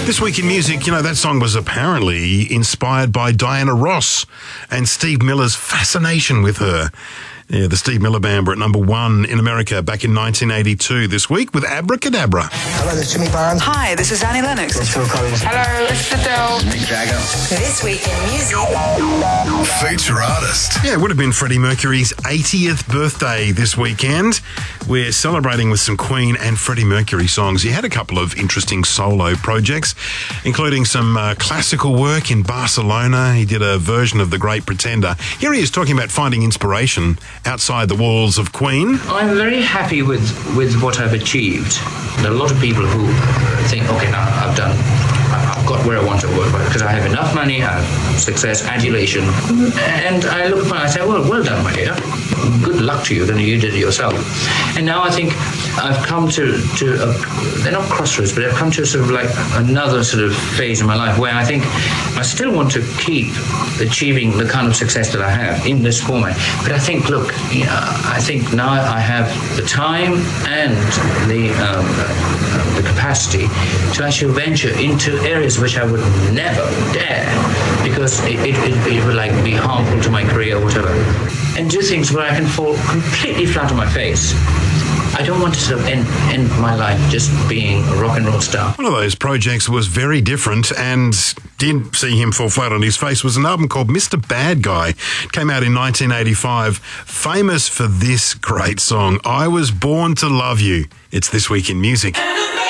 This week in music, that song was apparently inspired by Diana Ross and Steve Miller's fascination with her. Yeah, the Steve Miller Band were at number one in America back in 1982 this week with Abracadabra. Hello, this is Jimmy Barnes. Hi, this is Annie Lennox. It's Phil Collins. Hello, it's Adele. Mick Jagger. This week in music. Feature artist. Yeah, it would have been Freddie Mercury's 80th birthday this weekend. We're celebrating with some Queen and Freddie Mercury songs. He had a couple of interesting solo projects, including some classical work in Barcelona. He did a version of The Great Pretender. Here he is talking about finding inspiration outside the walls of Queen. I'm very happy with what I've achieved. There are a lot of people who think, okay, now I've got where I want to work, because I have enough money, I have success, adulation, and I look upon it and I say, well done, my dear. Good luck to you, then you did it yourself. And now I think I've come to they're not crossroads, but I've come to sort of like another sort of phase in my life where I think I still want to keep achieving the kind of success that I have in this format. But I think, look, I think now I have the time and the capacity to actually venture into areas which I would never dare, because it would like be harmful to my career or whatever, and do things where I can fall completely flat on my face. I don't want to sort of end my life just being a rock and roll star. One of those projects was very different and did see him fall flat on his face was an album called Mr. Bad Guy. It came out in 1985, famous for this great song, I Was Born to Love You. It's This Week in Music.